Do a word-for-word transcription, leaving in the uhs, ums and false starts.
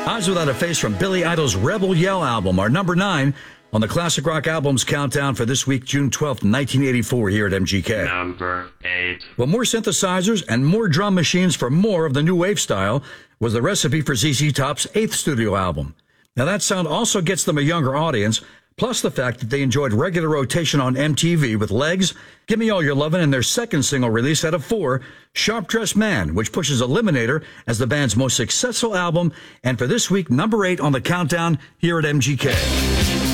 Eyes Without a Face from Billy Idol's Rebel Yell album are number nine on the Classic Rock Albums Countdown for this week, June twelfth, nineteen eighty-four, here at M G K. Number eight. But more synthesizers and more drum machines for more of the new wave style was the recipe for Z Z Top's eighth studio album. Now that sound also gets them a younger audience, plus the fact that they enjoyed regular rotation on M T V with Legs, Give Me All Your Lovin', and their second single release out of four, Sharp Dressed Man, which pushes Eliminator as the band's most successful album, and for this week, number eight on the countdown here at M G K.